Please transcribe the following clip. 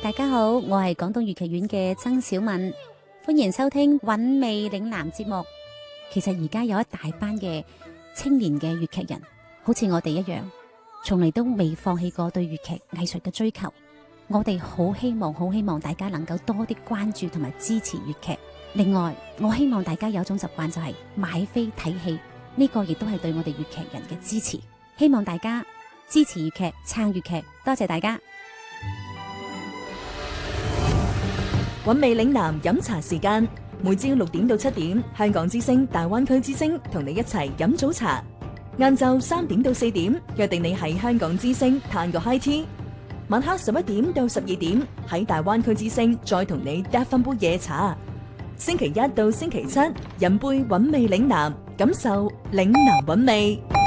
大家好，我係廣東粵劇院嘅曾小敏，歡迎收聽韻味嶺南節目。其實而家有一大班嘅青年嘅粵劇人，好似我哋一樣，從嚟都未放棄過對粵劇藝術嘅追求。我哋好希望大家能夠多啲關注同埋支持粵劇。另外，我希望大家有一種習慣，就係買飛睇戲，呢個亦都係對我哋粵劇人嘅支持。希望大家支持粵劇，撐粵劇，多謝大家。 韻味嶺南飲茶時間，每朝6點到7點，香港之聲、大灣區之聲同你一齊飲早茶。晏晝3點到4點，約定你喺香港之聲嘆個 high tea。晚黑11點到12點，喺大灣區之聲再同你嗒翻杯夜茶。星期一到星期七，飲杯韻味嶺南，感受嶺南韻味。